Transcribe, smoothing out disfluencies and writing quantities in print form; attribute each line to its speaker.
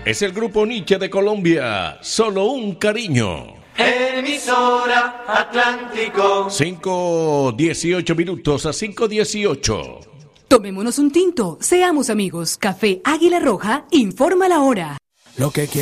Speaker 1: Es el grupo Nietzsche de Colombia, Solo un cariño.
Speaker 2: Emisora Atlántico.
Speaker 1: 5:18 minutos a 5:18.
Speaker 3: Tomémonos un tinto, seamos amigos. Café Águila Roja informa la hora.
Speaker 4: Lo que